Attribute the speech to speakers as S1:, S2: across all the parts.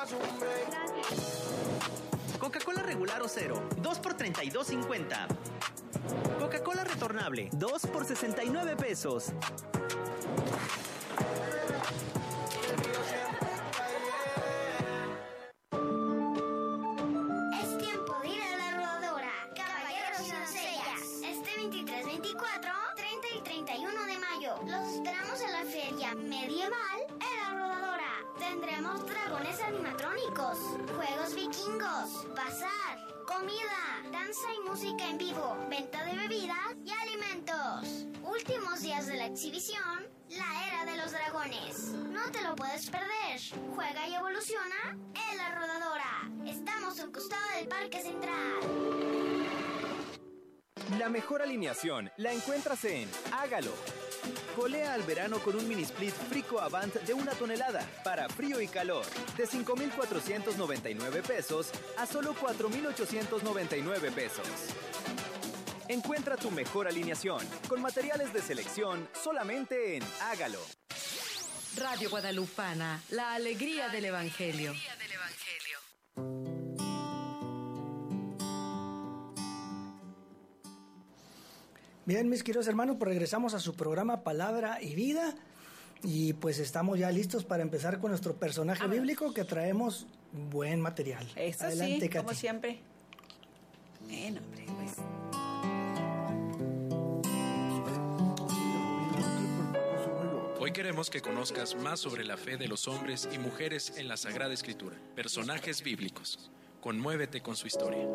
S1: Coca-Cola regular o cero, 2 por $32.50. Coca-Cola retornable, 2 por $69.
S2: Es tiempo de ir a la rodadora. Caballeros y doncellas. Este 23, 24, 30 y 31 de mayo. Los esperamos en la feria medieval en la rodadora. Tendremos dragones animatrónicos, juegos vikingos, bazar, comida, danza y música en vivo, venta de bebidas y alimentos. Últimos días de la exhibición, la era de los dragones. No te lo puedes perder. Juega y evoluciona en la rodadora. Estamos al costado del Parque Central.
S3: La mejor alineación la encuentras en Hágalo. Colea al verano con un mini split Frico Avant de 1 tonelada para frío y calor, de $5,499 a solo $4,899. Encuentra tu mejor alineación con materiales de selección solamente en Hágalo.
S4: Radio Guadalupana, la alegría del Evangelio.
S5: Bien, mis queridos hermanos, pues regresamos a su programa Palabra y Vida y pues estamos ya listos para empezar con nuestro personaje bíblico, que traemos buen material.
S6: Eso
S5: adelante,
S6: sí,
S5: Katy.
S6: como siempre. Bueno, hombre, pues.
S7: Hoy queremos que conozcas más sobre la fe de los hombres y mujeres en la Sagrada Escritura, personajes bíblicos. Conmuévete con su historia.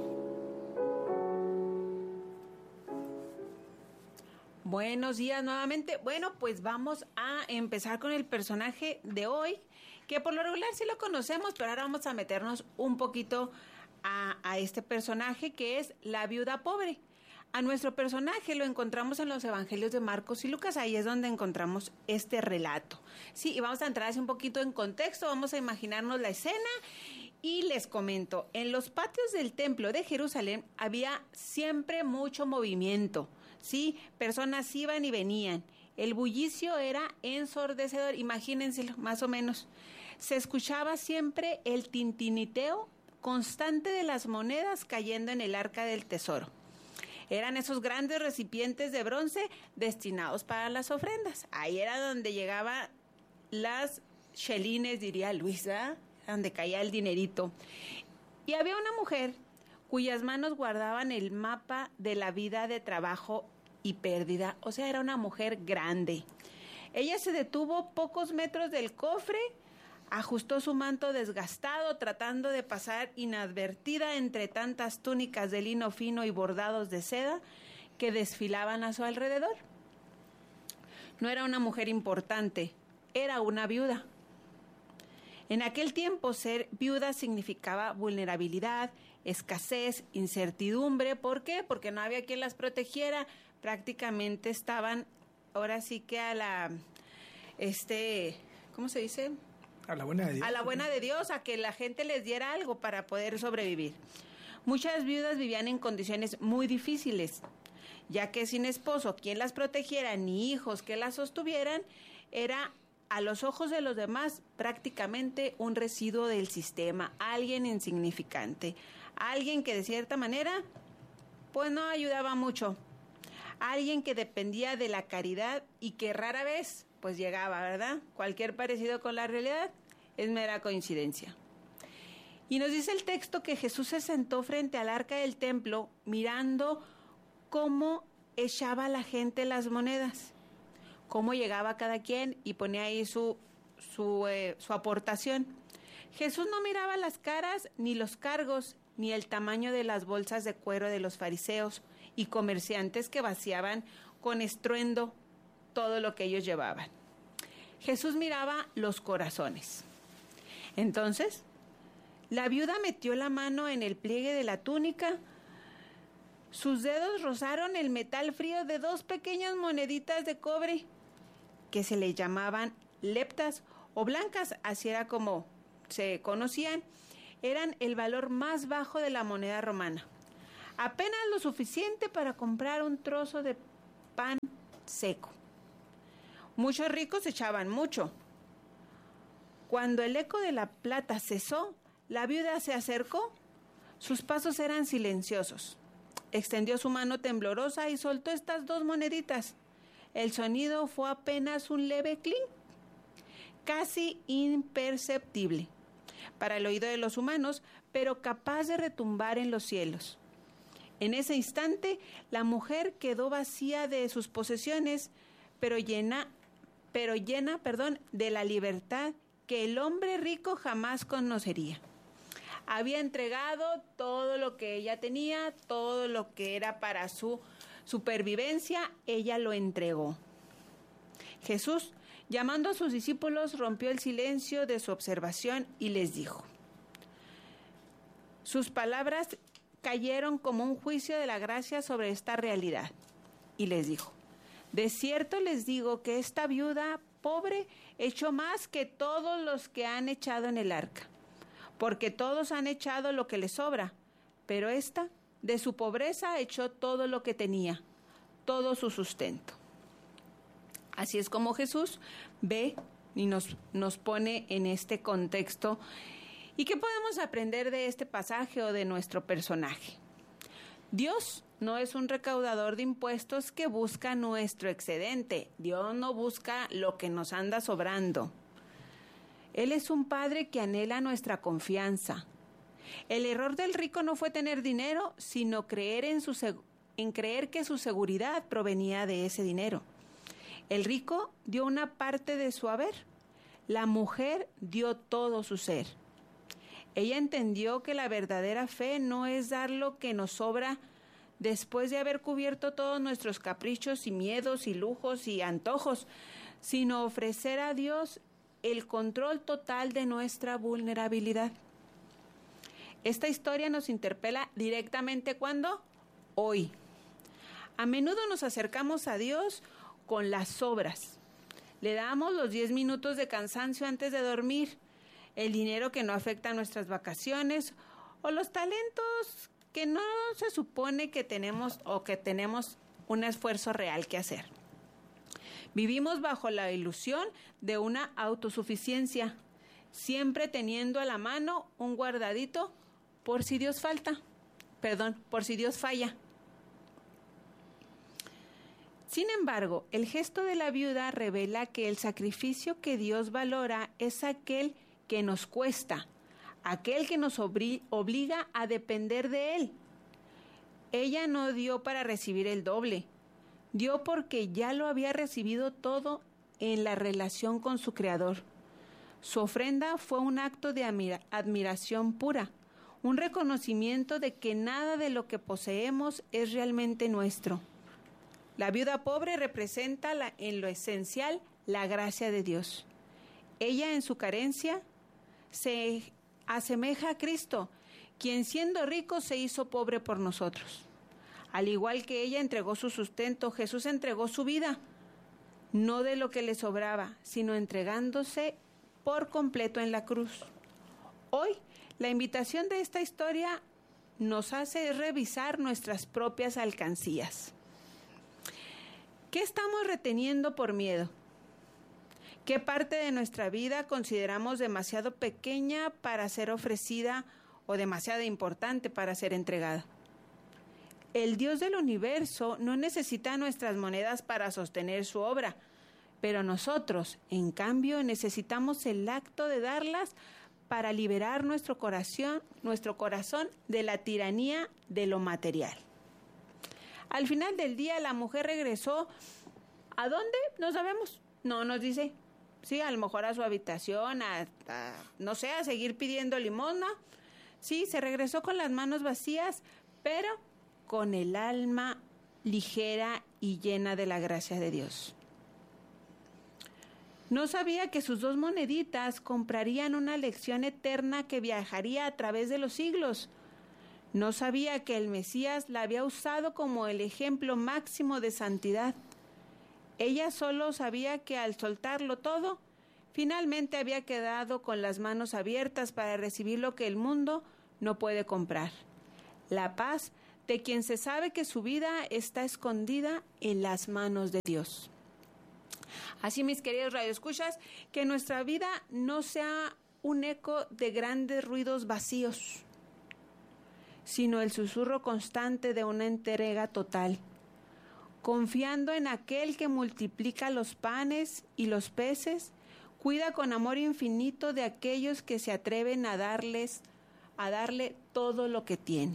S6: Buenos días nuevamente. Bueno, pues vamos a empezar con el personaje de hoy, que por lo regular sí lo conocemos, pero ahora vamos a meternos un poquito a este personaje, que es la viuda pobre. A nuestro personaje lo encontramos en los evangelios de Marcos y Lucas. Ahí es donde encontramos este relato. Sí, y vamos a entrar así un poquito en contexto, vamos a imaginarnos la escena y les comento. En los patios del templo de Jerusalén había siempre mucho movimiento. Sí, personas iban y venían. El bullicio era ensordecedor, imagínenselo, más o menos. Se escuchaba siempre el tintiniteo constante de las monedas cayendo en el arca del tesoro. Eran esos grandes recipientes de bronce destinados para las ofrendas. Ahí era donde llegaban las chelines, diría Luisa, donde caía el dinerito. Y había una mujer cuyas manos guardaban el mapa de la vida de trabajo y pérdida. O sea, era una mujer grande. Ella se detuvo pocos metros del cofre, ajustó su manto desgastado, tratando de pasar inadvertida entre tantas túnicas de lino fino y bordados de seda que desfilaban a su alrededor. No era una mujer importante, era una viuda. En aquel tiempo, ser viuda significaba vulnerabilidad, escasez, incertidumbre. ¿Por qué? Porque no había quien las protegiera. Prácticamente estaban, ahora sí que a la, ¿cómo se dice?
S5: A la buena de Dios.
S6: A la buena de Dios, a que la gente les diera algo para poder sobrevivir. Muchas viudas vivían en condiciones muy difíciles, ya que sin esposo, quien las protegiera, ni hijos que las sostuvieran, era a los ojos de los demás prácticamente un residuo del sistema, alguien insignificante, alguien que de cierta manera pues no ayudaba mucho, alguien que dependía de la caridad y que rara vez pues llegaba, ¿verdad? Cualquier parecido con la realidad es mera coincidencia. Y nos dice el texto que Jesús se sentó frente al arca del templo mirando cómo echaba la gente las monedas, cómo llegaba cada quien y ponía ahí su aportación. Jesús no miraba las caras, ni los cargos, ni el tamaño de las bolsas de cuero de los fariseos y comerciantes que vaciaban con estruendo todo lo que ellos llevaban. Jesús miraba los corazones. Entonces, la viuda metió la mano en el pliegue de la túnica. Sus dedos rozaron el metal frío de 2 pequeñas moneditas de cobre que se le llamaban leptas o blancas, así era como se conocían. Eran el valor más bajo de la moneda romana. Apenas lo suficiente para comprar un trozo de pan seco. Muchos ricos echaban mucho. Cuando el eco de la plata cesó, la viuda se acercó. Sus pasos eran silenciosos. Extendió su mano temblorosa y soltó estas 2 moneditas. El sonido fue apenas un leve clink, casi imperceptible para el oído de los humanos, pero capaz de retumbar en los cielos. En ese instante, la mujer quedó vacía de sus posesiones, pero llena, de la libertad que el hombre rico jamás conocería. Había entregado todo lo que ella tenía, todo lo que era para su supervivencia, ella lo entregó. Jesús, llamando a sus discípulos, rompió el silencio de su observación y les dijo. Sus palabras cayeron como un juicio de la gracia sobre esta realidad. Y les dijo, de cierto les digo que esta viuda pobre echó más que todos los que han echado en el arca, porque todos han echado lo que les sobra, pero esta, de su pobreza, echó todo lo que tenía, todo su sustento. Así es como Jesús ve y nos pone en este contexto. ¿Y qué podemos aprender de este pasaje o de nuestro personaje? Dios no es un recaudador de impuestos que busca nuestro excedente. Dios no busca lo que nos anda sobrando. Él es un Padre que anhela nuestra confianza. El error del rico no fue tener dinero, sino creer en creer que su seguridad provenía de ese dinero. El rico dio una parte de su haber. La mujer dio todo su ser. Ella entendió que la verdadera fe no es dar lo que nos sobra después de haber cubierto todos nuestros caprichos y miedos y lujos y antojos, sino ofrecer a Dios el control total de nuestra vulnerabilidad. Esta historia nos interpela directamente ¿cuándo? Hoy. A menudo nos acercamos a Dios con las obras. Le damos los 10 minutos de cansancio antes de dormir, el dinero que no afecta a nuestras vacaciones o los talentos que no se supone que tenemos o que tenemos un esfuerzo real que hacer. Vivimos bajo la ilusión de una autosuficiencia, siempre teniendo a la mano un guardadito por si Dios falla. Sin embargo, el gesto de la viuda revela que el sacrificio que Dios valora es aquel que nos cuesta, aquel que nos obliga a depender de Él. Ella no dio para recibir el doble, dio porque ya lo había recibido todo en la relación con su Creador. Su ofrenda fue un acto de admiración pura, un reconocimiento de que nada de lo que poseemos es realmente nuestro. La viuda pobre representa en lo esencial la gracia de Dios. Ella en su carencia se asemeja a Cristo, quien siendo rico se hizo pobre por nosotros. Al igual que ella entregó su sustento, Jesús entregó su vida, no de lo que le sobraba, sino entregándose por completo en la cruz. Hoy, la invitación de esta historia nos hace revisar nuestras propias alcancías. ¿Qué estamos reteniendo por miedo? ¿Qué parte de nuestra vida consideramos demasiado pequeña para ser ofrecida o demasiado importante para ser entregada? El Dios del universo no necesita nuestras monedas para sostener su obra, pero nosotros, en cambio, necesitamos el acto de darlas para liberar nuestro corazón de la tiranía de lo material. Al final del día, la mujer regresó. ¿A dónde? No sabemos. No nos dice. Sí, a lo mejor a su habitación, no sé, a seguir pidiendo limosna. Sí, se regresó con las manos vacías, pero con el alma ligera y llena de la gracia de Dios. No sabía que sus 2 moneditas comprarían una lección eterna que viajaría a través de los siglos. No sabía que el Mesías la había usado como el ejemplo máximo de santidad. Ella solo sabía que al soltarlo todo, finalmente había quedado con las manos abiertas para recibir lo que el mundo no puede comprar: la paz de quien se sabe que su vida está escondida en las manos de Dios. Así, mis queridos radioescuchas, que nuestra vida no sea un eco de grandes ruidos vacíos, sino el susurro constante de una entrega total, confiando en aquel que multiplica los panes y los peces, cuida con amor infinito de aquellos que se atreven a darle todo lo que tiene.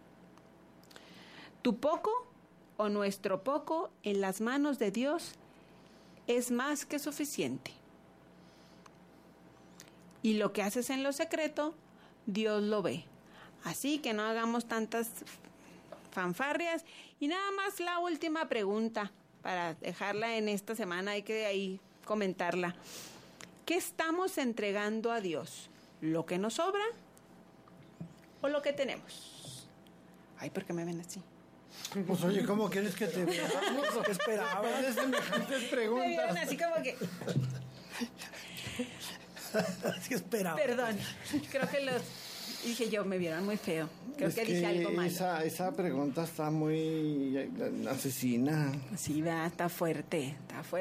S6: Tu poco o nuestro poco en las manos de Dios es más que suficiente. Y lo que haces en lo secreto, Dios lo ve. Así que no hagamos tantas fanfarrias. Y nada más la última pregunta, para dejarla en esta semana, hay que ahí comentarla. ¿Qué estamos entregando a Dios? ¿Lo que nos sobra o lo que tenemos? Ay, ¿por qué me ven así?
S8: Pues oye, ¿cómo quieres que te veamos? ¿Qué esperabas de semejantes preguntas?
S6: Me vieron así como que...
S5: ¿Qué esperaba?
S6: Perdón, creo que dije yo, me vieron muy feo. Creo que dije algo mal.
S8: Esa pregunta está muy asesina.
S6: Sí, va, está fuerte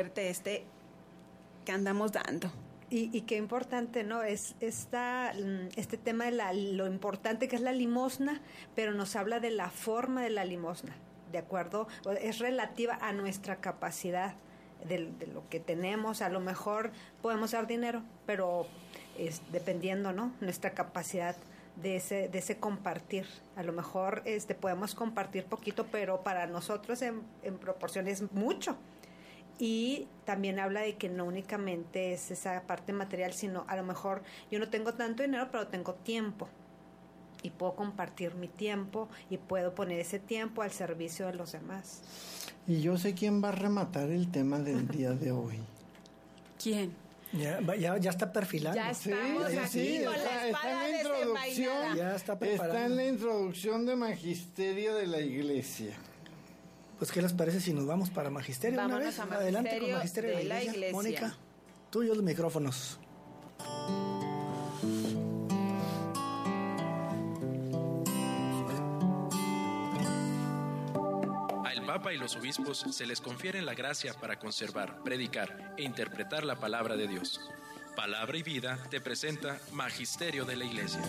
S6: que andamos dando.
S9: Y qué importante, ¿no? Es este tema de lo importante que es la limosna, pero nos habla de la forma de la limosna, ¿de acuerdo? Es relativa a nuestra capacidad de lo que tenemos. A lo mejor podemos dar dinero, pero dependiendo, ¿no? Nuestra capacidad de ese compartir. A lo mejor podemos compartir poquito, pero para nosotros en proporción es mucho. Y también habla de que no únicamente es esa parte material, sino a lo mejor yo no tengo tanto dinero, pero tengo tiempo. Y puedo compartir mi tiempo y puedo poner ese tiempo al servicio de los demás.
S8: Y yo sé quién va a rematar el tema del día de hoy.
S6: ¿Quién?
S5: Ya está perfilando.
S6: Ya estamos aquí con la espada desenvainada.
S5: Ya está preparando.
S8: Está en la introducción de Magisterio de la Iglesia.
S5: Pues, ¿qué les parece si nos vamos para Magisterio?
S6: Vámonos
S5: una vez?
S6: a Magisterio
S5: Adelante con Magisterio de la Iglesia. Mónica, tuyos los micrófonos.
S7: Al Papa y los obispos se les confiere la gracia para conservar, predicar e interpretar la palabra de Dios. Palabra y Vida te presenta Magisterio de la Iglesia.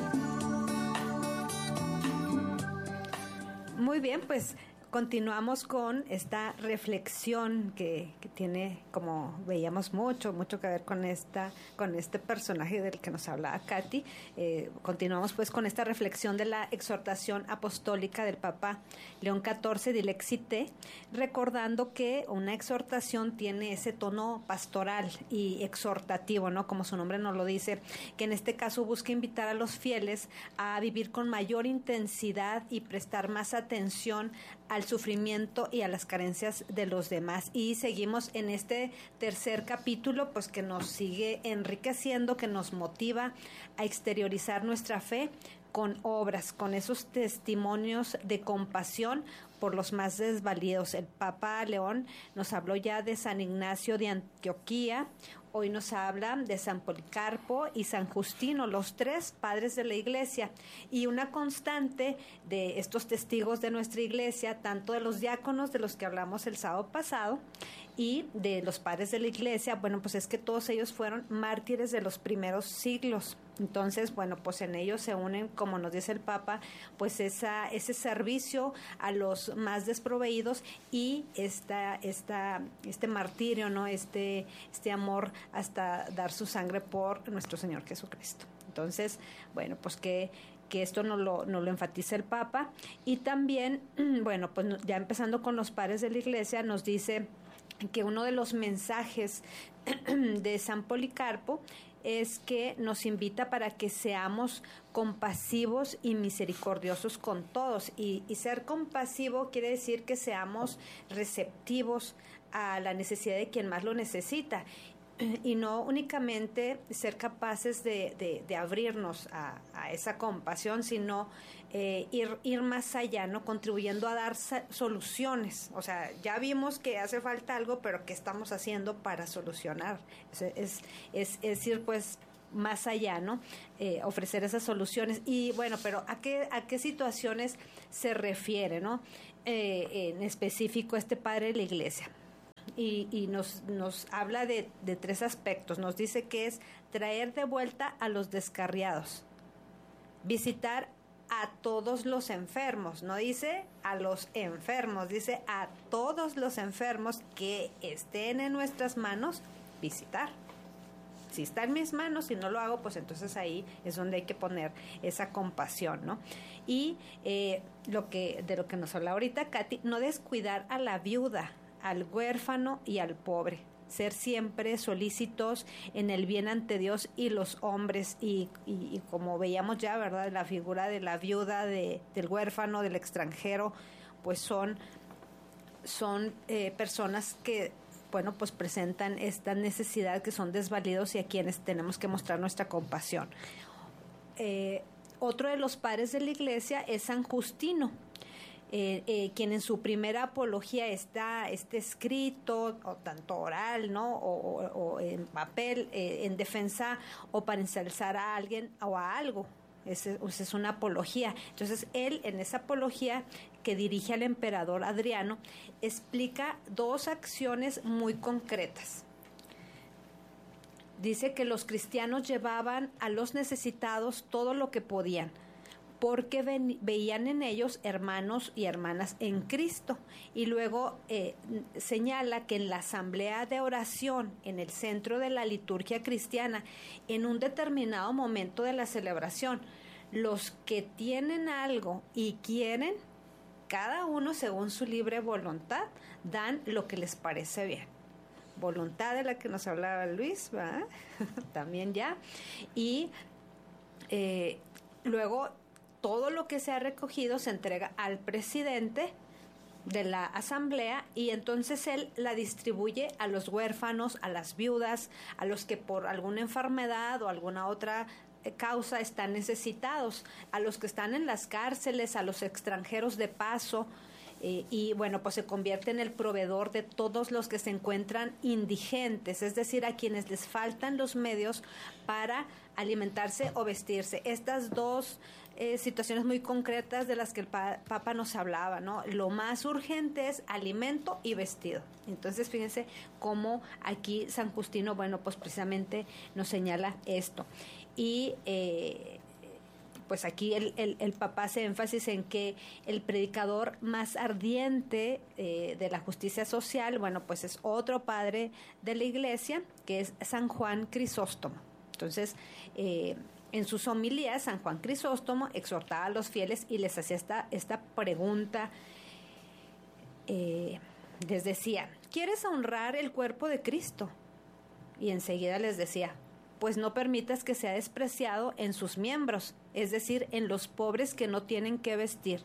S9: Muy bien, pues continuamos con esta reflexión que tiene, como veíamos, mucho que ver con este personaje del que nos hablaba Katy. Continuamos pues con esta reflexión de la exhortación apostólica del Papa León XIV, Dilexite, recordando que una exhortación tiene ese tono pastoral y exhortativo, ¿no? Como su nombre nos lo dice, que en este caso busca invitar a los fieles a vivir con mayor intensidad y prestar más atención al sufrimiento y a las carencias de los demás. Y seguimos en este tercer capítulo, pues que nos sigue enriqueciendo, que nos motiva a exteriorizar nuestra fe con obras, con esos testimonios de compasión por los más desvalidos. El Papa León nos habló ya de San Ignacio de Antioquía, hoy nos habla de San Policarpo y San Justino, los tres padres de la Iglesia. Y una constante de estos testigos de nuestra Iglesia, tanto de los diáconos de los que hablamos el sábado pasado y de los padres de la Iglesia, bueno, pues es que todos ellos fueron mártires de los primeros siglos. Entonces, bueno, pues en ellos se unen, como nos dice el Papa, pues ese servicio a los más desproveídos y este martirio, ¿no? Este amor hasta dar su sangre por nuestro Señor Jesucristo. Entonces, bueno, pues que esto nos lo enfatiza el Papa. Y también, bueno, pues ya empezando con los padres de la Iglesia, nos dice que uno de los mensajes de San Policarpo es que nos invita para que seamos compasivos y misericordiosos con todos. Y ser compasivo quiere decir que seamos receptivos a la necesidad de quien más lo necesita. Y no únicamente ser capaces de abrirnos a esa compasión, sino ir más allá, ¿no? Contribuyendo a dar soluciones. O sea, ya vimos que hace falta algo, pero ¿qué estamos haciendo para solucionar? Es ir pues más allá, ¿no? Ofrecer esas soluciones. Y bueno, pero ¿a qué situaciones se refiere, ¿no? En específico este padre de la Iglesia? y nos habla de 3 aspectos. Nos dice que es traer de vuelta a los descarriados, visitar a todos los enfermos, no dice a los enfermos, dice a todos los enfermos que estén en nuestras manos, visitar. Si está en mis manos y no lo hago, pues entonces ahí es donde hay que poner esa compasión, ¿no? Y de lo que nos habla ahorita Katy, no descuidar a la viuda, al huérfano y al pobre. Ser siempre solícitos en el bien ante Dios y los hombres. Y como veíamos ya, ¿verdad? La figura de la viuda, del huérfano, del extranjero, pues son personas que, bueno, pues presentan esta necesidad, que son desvalidos y a quienes tenemos que mostrar nuestra compasión. Otro de los padres de la Iglesia es San Justino, quien en su primera apología está escrito, o tanto oral, ¿no? o en papel, en defensa o para ensalzar a alguien o a algo. Es una apología. Entonces, él en esa apología que dirige al emperador Adriano, explica 2 acciones muy concretas. Dice que los cristianos llevaban a los necesitados todo lo que podían, porque veían en ellos hermanos y hermanas en Cristo. Y luego señala que en la asamblea de oración, en el centro de la liturgia cristiana, en un determinado momento de la celebración, los que tienen algo y quieren, cada uno según su libre voluntad, dan lo que les parece bien. Voluntad de la que nos hablaba Luis, ¿verdad? También ya. Y luego todo lo que se ha recogido se entrega al presidente de la asamblea y entonces él la distribuye a los huérfanos, a las viudas, a los que por alguna enfermedad o alguna otra causa están necesitados, a los que están en las cárceles, a los extranjeros de paso, y bueno, pues se convierte en el proveedor de todos los que se encuentran indigentes, es decir, a quienes les faltan los medios para alimentarse o vestirse. Estas 2 situaciones muy concretas de las que el Papa nos hablaba, ¿no? Lo más urgente es alimento y vestido. Entonces, fíjense cómo aquí San Justino, bueno, pues precisamente nos señala esto. Y pues aquí el Papa hace énfasis en que el predicador más ardiente de la justicia social, bueno, pues es otro padre de la Iglesia, que es San Juan Crisóstomo. Entonces, en sus homilías, San Juan Crisóstomo exhortaba a los fieles y les hacía esta pregunta. Les decía, ¿quieres honrar el cuerpo de Cristo? Y enseguida les decía, pues no permitas que sea despreciado en sus miembros, es decir, en los pobres que no tienen que vestir.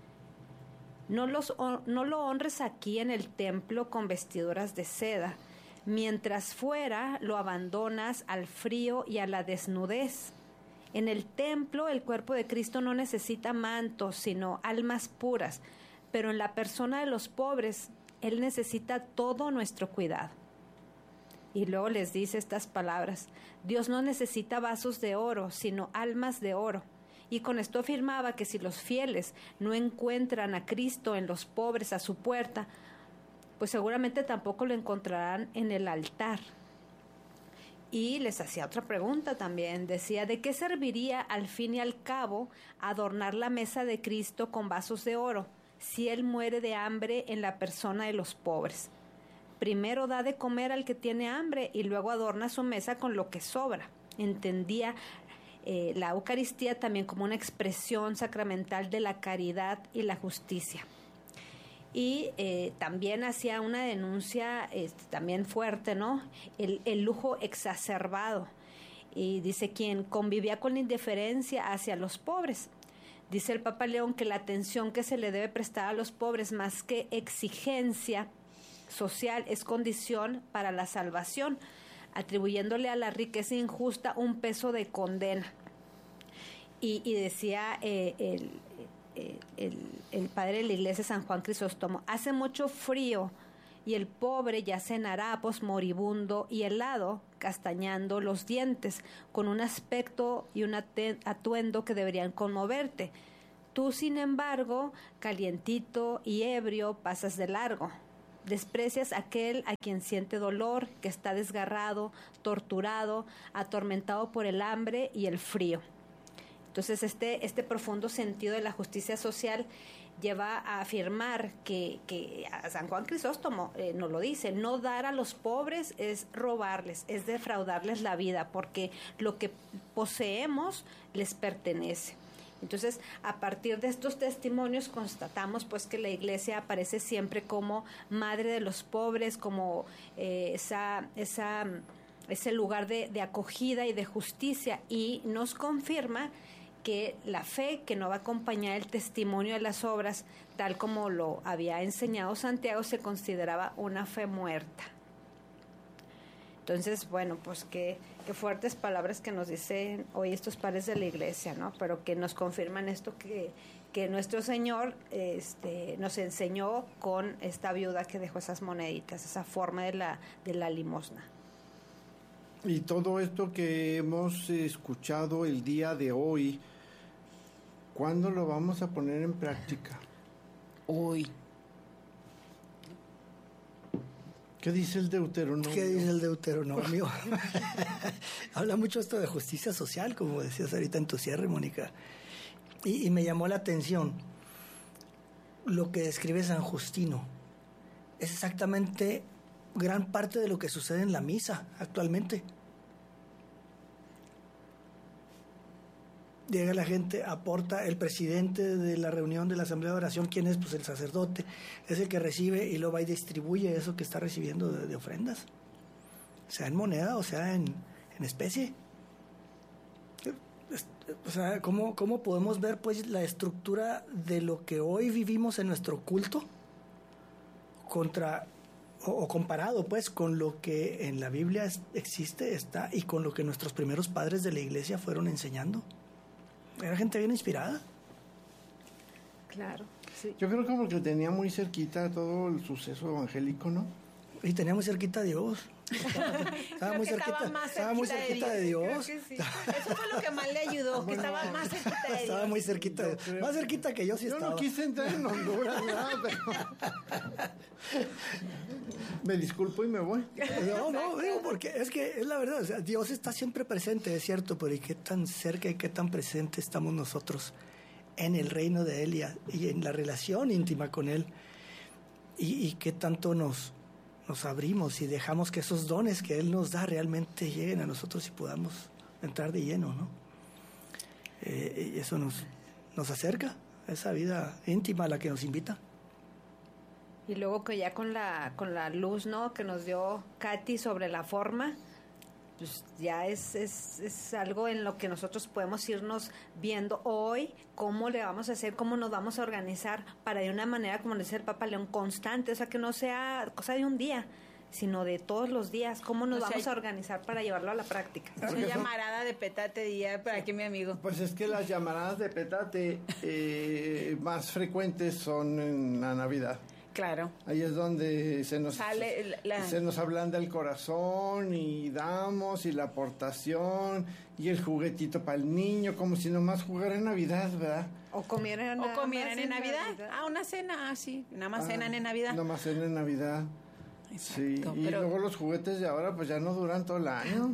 S9: No lo honres aquí en el templo con vestiduras de seda, mientras fuera lo abandonas al frío y a la desnudez. En el templo el cuerpo de Cristo no necesita mantos, sino almas puras, pero en la persona de los pobres, Él necesita todo nuestro cuidado. Y luego les dice estas palabras, Dios no necesita vasos de oro, sino almas de oro. Y con esto afirmaba que si los fieles no encuentran a Cristo en los pobres a su puerta, pues seguramente tampoco lo encontrarán en el altar. Y les hacía otra pregunta también, decía, ¿de qué serviría al fin y al cabo adornar la mesa de Cristo con vasos de oro, si Él muere de hambre en la persona de los pobres? Primero da de comer al que tiene hambre y luego adorna su mesa con lo que sobra. Entendía la Eucaristía también como una expresión sacramental de la caridad y la justicia. Y también hacía una denuncia también fuerte, ¿no? El lujo exacerbado. Y dice, quien convivía con la indiferencia hacia los pobres. Dice el Papa León que la atención que se le debe prestar a los pobres, más que exigencia social, es condición para la salvación, atribuyéndole a la riqueza injusta un peso de condena. Y decía el padre de la iglesia, San Juan Crisóstomo, hace mucho frío y el pobre yace en harapos, moribundo y helado, castañando los dientes, con un aspecto y un atuendo que deberían conmoverte. Tú, sin embargo, calientito y ebrio, pasas de largo. desprecias a aquel a quien siente dolor, que está desgarrado, torturado, atormentado por el hambre y el frío. Entonces este profundo sentido de la justicia social lleva a afirmar que a San Juan Crisóstomo nos lo dice: no dar a los pobres es robarles, es defraudarles la vida, porque lo que poseemos les pertenece. Entonces, a partir de estos testimonios constatamos pues que la Iglesia aparece siempre como madre de los pobres, como ese lugar de acogida y de justicia, y nos confirma que la fe que no va a acompañar el testimonio de las obras, tal como lo había enseñado Santiago, se consideraba una fe muerta. Entonces, bueno, pues qué fuertes palabras que nos dicen hoy estos padres de la Iglesia, ¿no? Pero que nos confirman esto que nuestro Señor nos enseñó con esta viuda que dejó esas moneditas, esa forma de la limosna.
S8: Y todo esto que hemos escuchado el día de hoy, ¿cuándo lo vamos a poner en práctica?
S6: Hoy.
S8: ¿Qué dice el Deuteronomio?
S5: ¿Qué dice el Deuteronomio? Habla mucho esto de justicia social, como decías ahorita en tu cierre, Mónica. Y me llamó la atención lo que describe San Justino. Es exactamente gran parte de lo que sucede en la misa actualmente. Llega la gente, aporta, el presidente de la reunión de la asamblea de oración, ¿quién es? Pues el sacerdote, es el que recibe y lo va y distribuye eso que está recibiendo de ofrendas, sea en moneda o sea en especie. O sea, ¿cómo podemos ver pues la estructura de lo que hoy vivimos en nuestro culto o comparado pues con lo que en la Biblia existe, está, y con lo que nuestros primeros padres de la Iglesia fueron enseñando? Era gente bien inspirada.
S9: Claro, sí.
S8: Yo creo que como que tenía muy cerquita todo el suceso evangélico, ¿no?
S5: Y tenía muy cerquita a Dios. Estaba muy cerquita de Dios.
S6: Creo que sí. Eso fue lo que más le ayudó, que estaba más cerquita de Dios.
S5: Estaba muy cerquita, más cerquita que yo sí estaba.
S8: Yo no quise entrar en Honduras, pero me disculpo y me voy.
S5: No, digo, porque es que es la verdad, o sea, Dios está siempre presente, es cierto, pero ¿y qué tan cerca y qué tan presente estamos nosotros en el reino de Él y en la relación íntima con Él? Y qué tanto nos abrimos y dejamos que esos dones que Él nos da realmente lleguen a nosotros y podamos entrar de lleno, ¿no? Y eso nos acerca a esa vida íntima a la que nos invita.
S9: Y luego que ya con la luz, ¿no?, que nos dio Katy sobre la forma, pues ya es algo en lo que nosotros podemos irnos viendo hoy, cómo le vamos a hacer, cómo nos vamos a organizar para de una manera, como dice el Papa León, constante, o sea, que no sea cosa de un día, sino de todos los días, cómo nos vamos a organizar para llevarlo a la práctica.
S6: Una llamarada de petate día para aquí mi amigo.
S8: Pues es que las llamaradas de petate más frecuentes son en la Navidad.
S6: Claro.
S8: Ahí es donde se nos ablanda el corazón y damos, y la aportación y el juguetito para el niño, como si nomás jugara en Navidad, ¿verdad?
S6: O comieran en Navidad. Una cena, sí. Nada más cenan en Navidad.
S8: Nada más cenan en Navidad. Exacto, sí, y luego los juguetes de ahora pues ya no duran todo el año.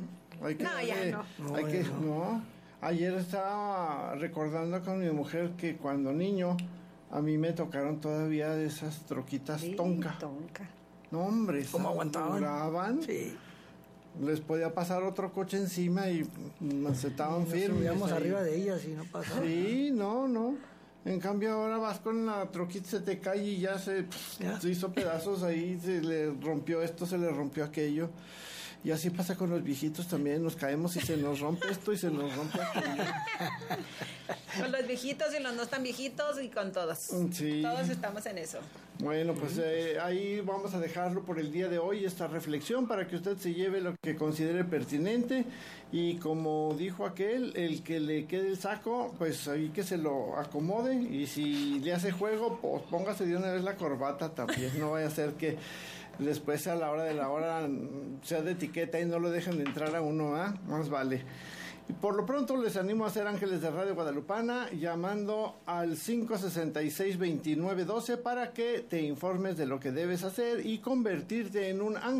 S8: Ayer estaba recordando con mi mujer que cuando niño a mí me tocaron todavía de esas troquitas tonka. No, hombre,
S5: ¿cómo aguantaban?
S8: Duraban. Sí. Les podía pasar otro coche encima y se estaban firmes.
S5: Subíamos arriba de ellas y no pasaba.
S8: Sí, no. En cambio ahora vas con la troquita, se te cae y ya se hizo pedazos ahí, se le rompió esto, se le rompió aquello. Y así pasa con los viejitos también, nos caemos y se nos rompe esto y se nos rompe aquello.
S6: Con los viejitos y los no tan viejitos y con todos. Sí. Todos estamos en eso.
S8: Bueno, pues ahí vamos a dejarlo por el día de hoy, esta reflexión, para que usted se lleve lo que considere pertinente. Y como dijo aquel, el que le quede el saco, pues ahí que se lo acomode. Y si le hace juego, pues póngase de una vez la corbata también. No vaya a ser que después a la hora de la hora sea de etiqueta y no lo dejen entrar a uno, ¿ah? Más vale. Por lo pronto les animo a ser ángeles de Radio Guadalupana llamando al 566-2912 para que te informes de lo que debes hacer y convertirte en un ángel